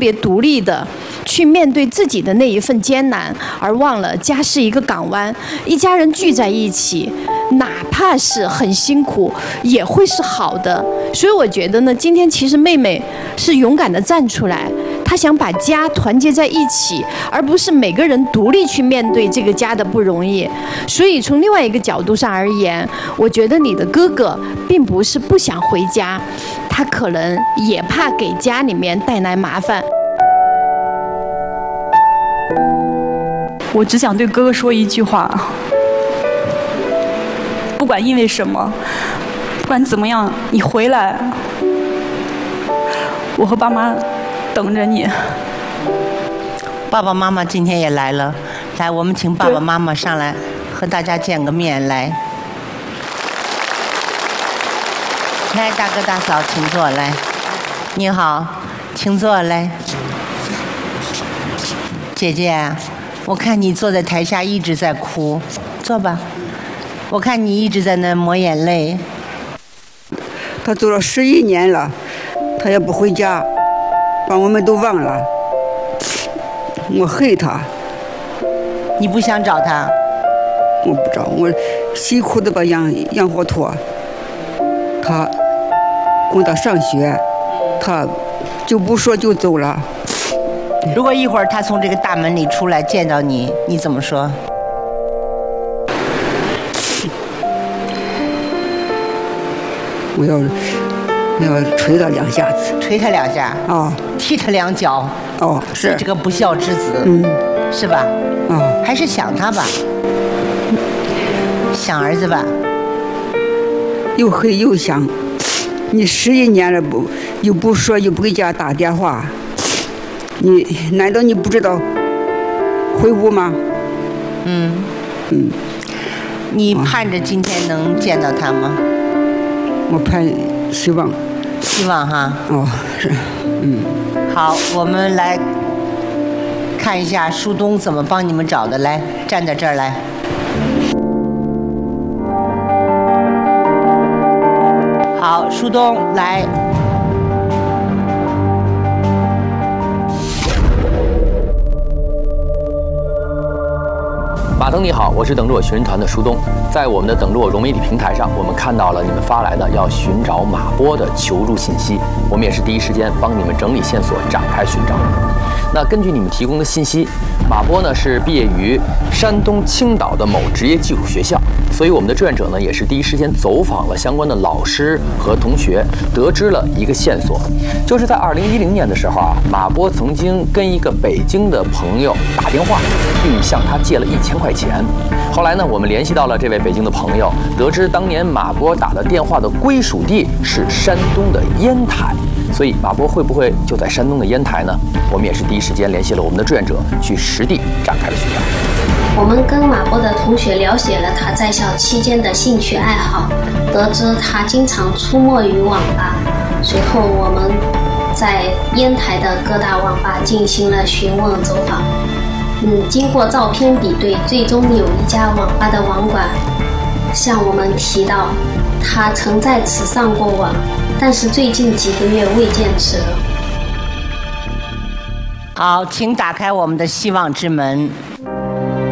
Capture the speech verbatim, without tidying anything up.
别独立的去面对自己的那一份艰难，而忘了家是一个港湾，一家人聚在一起，哪怕是很辛苦，也会是好的。所以我觉得呢，今天其实妹妹是勇敢的站出来，她想把家团结在一起，而不是每个人独立去面对这个家的不容易。所以从另外一个角度上而言，我觉得你的哥哥并不是不想回家，他可能也怕给家里面带来麻烦。 我只想对哥哥说一句话，不管因为什么，不管怎么样，你回来，我和爸妈等着你。 爸爸妈妈今天也来了，来，我们请爸爸妈妈上来和大家见个面。来，来，大哥大嫂，请坐。来，你好，请坐。来，姐姐，我看你坐在台下一直在哭，坐吧。我看你一直在那抹眼泪。 他走了十一年了，他也不回家，把我们都忘了。我恨他。 你不想找他？ 我不找，我辛苦的把养养活托。他供他上学，他就不说就走了。 如果一会儿他从这个大门里出来见到你，你怎么说？ 我要我要捶他两下子， 捶他两下啊、哦，踢他两脚哦，是这个不孝之子， 嗯， 是吧？ 啊、哦， 还是想他吧，想儿子吧， 又恨又想。你十一年了不又不说又不给家打电话，你难道你不知道回屋吗？ 嗯嗯，你盼着今天能见到他吗？ 我盼希望， 希望哈。 哦，是，嗯。 好，我们来看一下树东怎么帮你们找的。来，站在这儿来。好，树东来。 马腾你好，我是等着我寻人团的舒东。在我们的等着我融媒体平台上，我们看到了你们发来的要寻找马波的求助信息，我们也是第一时间帮你们整理线索，展开寻找。那根据你们提供的信息，马波呢是毕业于山东青岛的某职业技术学校，所以我们的志愿者呢也是第一时间走访了相关的老师和同学，得知了一个线索，就是在二零一零年的时候啊，马波曾经跟一个北京的朋友打电话，并向他借了一千块钱。后来呢，我们联系到了这位北京的朋友，得知当年马波打的电话的归属地是山东的烟台。所以马波会不会就在山东的烟台呢？我们也是第一时间联系了我们的志愿者，去实地展开了寻找。 我们跟马波的同学了解了他在校期间的兴趣爱好，得知他经常出没于网吧。随后我们在烟台的各大网吧进行了询问走访。嗯，经过照片比对，最终有一家网吧的网管向我们提到，他曾在此上过网，但是最近几个月未见此人。 好，请打开我们的希望之门。